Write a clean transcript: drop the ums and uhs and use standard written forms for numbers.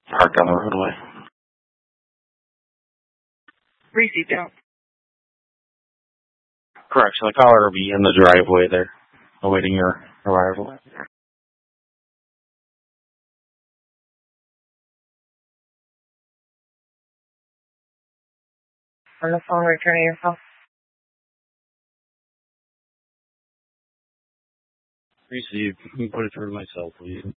parked on the roadway. Received out. Correct. So the caller will be in the driveway there, awaiting your arrival. On the phone, returning your call. Received. You can put it through myself, please.